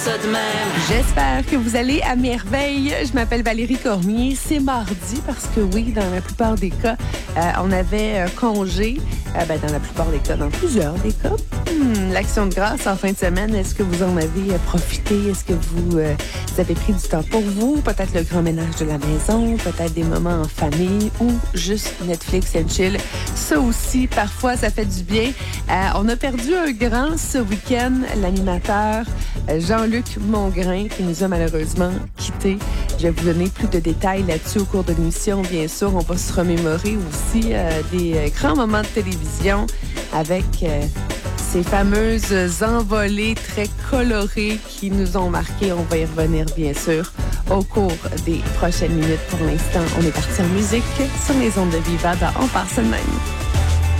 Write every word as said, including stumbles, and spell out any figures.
ça de même. J'espère que vous allez à merveille. Je m'appelle Valérie Cormier. C'est mardi parce que oui, dans la plupart des cas, euh, on avait euh, congé. Euh, ben, dans la plupart des cas, dans plusieurs des cas. Hmm, L'Action de grâce en fin de semaine, est-ce que vous en avez euh, profité? Est-ce que vous, euh, vous avez pris du temps pour vous? Peut-être le grand ménage de la maison, peut-être des moments en famille ou juste Netflix and chill. Ça aussi, parfois, ça fait du bien. Euh, on a perdu un grand ce week-end, l'animateur euh, Jean-Luc Mongrain, qui nous a malheureusement quittés. Je vais vous donner plus de détails là-dessus au cours de l'émission. Bien sûr, on va se remémorer aussi euh, des euh, grands moments de télévision avec euh, ces fameuses envolées très colorées qui nous ont marquées. On va y revenir, bien sûr, au cours des prochaines minutes. Pour l'instant, on est parti en musique sur les ondes de Viva dans On part ça de même.